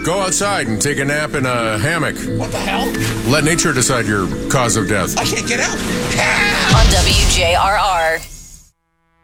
Go outside and take a nap in a hammock. What the hell? Let nature decide your cause of death. I can't get out.